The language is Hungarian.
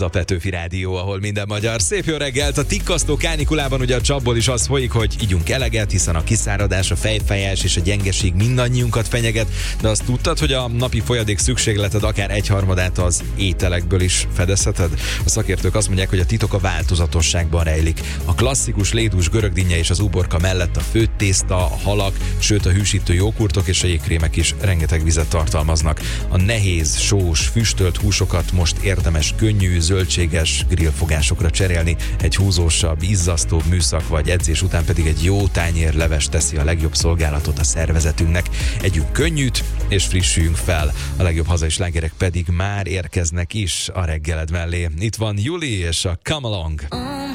a Petőfi Rádió, ahol minden magyar. Szép jó reggelt! A tikkasztó kánikulában ugye a csapból is az folyik, hogy ígyunk eleget, hiszen a kiszáradás, a fejfájás és a gyengeség mindannyiunkat fenyeget, de azt tudtad, hogy a napi folyadék szükségleted akár 1/3 az ételekből is fedezheted? A szakértők azt mondják, hogy a titok a változatosságban rejlik. A klasszikus lédús görögdinnye és az uborka mellett a főtt tészta, a halak, sőt a hűsítő jógurtok és a jégkrémek is rengeteg vizet tartalmaznak. A nehéz, sós, füstölt húsokat most érdemes könnyű, zöldséges grillfogásokra cserélni, egy húzósabb, izzasztóbb műszak vagy edzés után pedig egy jó tányér leves teszi a legjobb szolgálatot a szervezetünknek. Együnk könnyűt és frissüljünk fel. A legjobb hazai slágerek pedig már érkeznek is a reggeled mellé. Itt van Juli és a Come Along.